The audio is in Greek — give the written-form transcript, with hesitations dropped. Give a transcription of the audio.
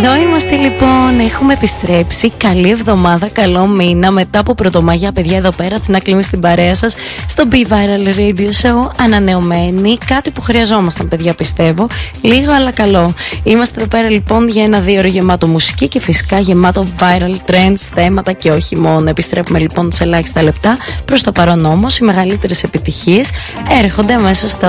Εδώ είμαστε λοιπόν, έχουμε επιστρέψει. Καλή εβδομάδα, καλό μήνα. Μετά από Πρωτομαγιά, παιδιά, εδώ πέρα Αθηνά Κλίμη στην παρέα σας στο Be Viral Radio Show. Ανανεωμένη, κάτι που χρειαζόμασταν, παιδιά, πιστεύω. Λίγο αλλά καλό. Είμαστε εδώ πέρα λοιπόν για ένα 2 ώρο γεμάτο μουσική και φυσικά γεμάτο viral trends, θέματα και όχι μόνο. Επιστρέφουμε λοιπόν σε ελάχιστα λεπτά. Προς το παρόν όμως, οι μεγαλύτερες επιτυχίες έρχονται μέσα στο